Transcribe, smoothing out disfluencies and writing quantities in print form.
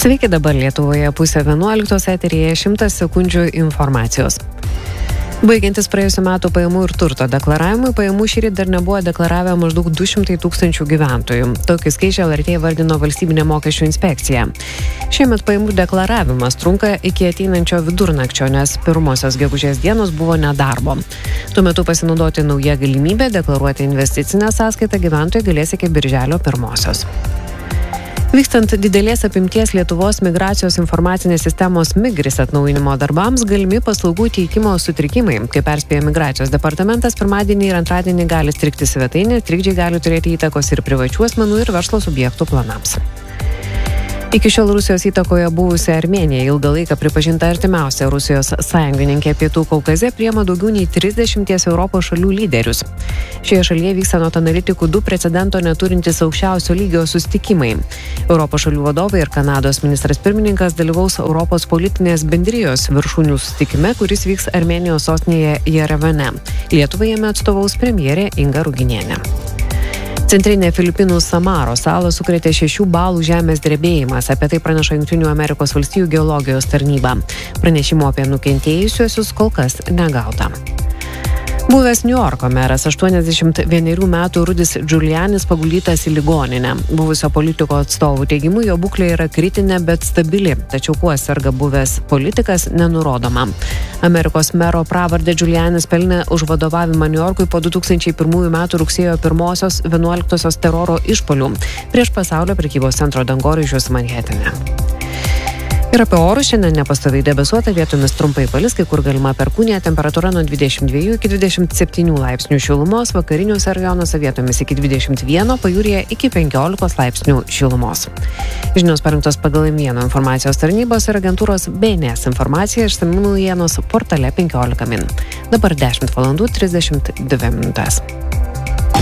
Sveiki, dabar Lietuvoje 10:30 eteryje 100 sekundžių informacijos. Baigiantis praėjusiu metu pajamų ir turto deklaravimui, pajamų šįryt dar nebuvo deklaravę maždaug 200 tūkstančių gyventojų. Tokį skaičių LRT vardino Valstybinė mokesčių inspekcija. Šiemet pajamų deklaravimas trunka iki ateinančio vidurnakčio, nes pirmosios gegužės dienos buvo nedarbo. Tuo metu pasinaudoti nauja galimybė deklaruoti investicinę sąskaitą gyventojai galės iki birželio 1. Vykstant didelės apimties Lietuvos migracijos informacinės sistemos Migris atnaujinimo darbams galimi paslaugų teikimo sutrikimai. Kaip perspėja migracijos departamentas, pirmadienį ir antradienį gali strigti svetainė, trikdžiai gali turėti įtakos ir privačių asmenų ir verslo subjektų planams. Iki šiol Rusijos įtakoje buvusi Armėnija, ilgą laiką pripažinta artimiausia Rusijos sąjungininkė Pietų Kaukaze, priima daugiau nei 30 Europos šalių lyderius. Šioje šalyje vyks anot analitikų 2 precedento neturintys aukščiausio lygio susitikimai. Europos šalių vadovai ir Kanados ministras pirmininkas dalyvaus Europos politinės bendrijos viršūnių susitikime, kuris vyks Armėnijos sostinėje Jerevane. Lietuvai jame atstovaus premjerė Inga Ruginienė. Centrinė Filipinų Samaro salą sukrėtė 6 balų žemės drebėjimas, apie tai praneša Jungtinių Amerikos valstijų geologijos tarnyba. Pranešimo apie nukentėjusiuosius kol kas negauta. Buvęs Niujorko meras 81 metų Rudis Giulianis paguldytas į ligoninę. Buvusio politiko atstovų teigimu, jo būklė yra kritinė, bet stabili, tačiau kuo serga buvęs politikas nenurodoma. Amerikos mero pravardę Giulianis pelnė už vadovavimą Niujorkui po 2001 metų rugsėjo 11 teroro išpuolių prieš pasaulio prekybos centro dangoraižius Manhetene. Ir apie orus šiandien nepastoviai debesuota, vietomis trumpai palis, kai kur galima perkūnija, temperatūra nuo 22 iki 27 laipsnių šilumos, vakariniuose rajonuose vietomis iki 21, pajūryje iki 15 laipsnių šilumos. Žinios parengtos pagal Mieno informacijos tarnybos ir agentūros BNS informacija, išsamių naujienos portale 15 min. Dabar 10:32 min.